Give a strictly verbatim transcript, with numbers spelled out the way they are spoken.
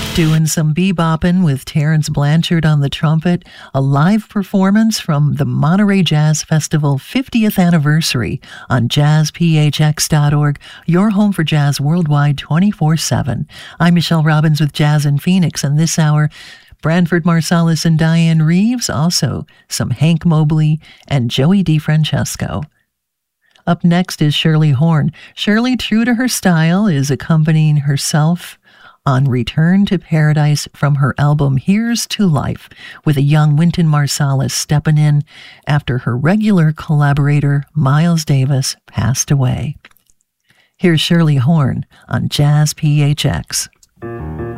Doing some bebopping with Terrence Blanchard on the trumpet, a live performance from the Monterey Jazz Festival fiftieth anniversary on jazz p h x dot org, your home for jazz worldwide twenty-four seven. I'm Michelle Robbins with Jazz in Phoenix, and this hour, Branford Marsalis and Diane Reeves, also some Hank Mobley and Joey DeFrancesco. Up next is Shirley Horn. Shirley, true to her style, is accompanying herself on Return to Paradise from her album Here's to Life, with a young Wynton Marsalis stepping in after her regular collaborator Miles Davis passed away. Here's Shirley Horn on Jazz P H X.